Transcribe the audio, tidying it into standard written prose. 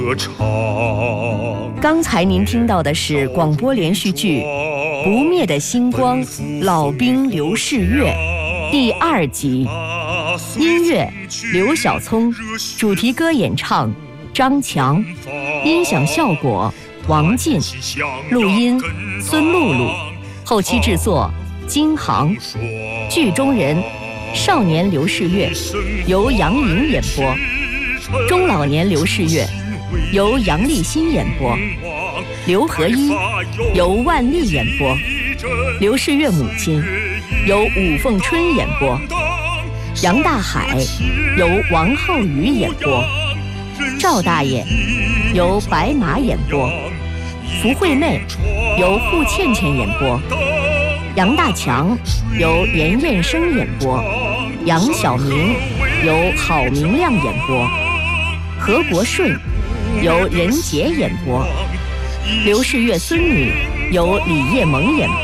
歌唱。 刚才您听到的是广播连续剧《不灭的星光》老兵刘世月第2集，音乐刘晓聪，主题歌演唱张强，音响效果王进，录音孙露露，后期制作金航，剧中人少年刘世月由杨颖演播，中老年刘世月由杨立新演播，刘和一由万丽演播，刘世月母亲由武凤春演播，杨大海由王浩宇演播，赵大爷由白马演播，福惠妹由户倩倩演播，杨大强由严彦生演播，杨晓明由郝明亮演播，何国顺由任杰演播，刘世月孙女由李叶萌演播。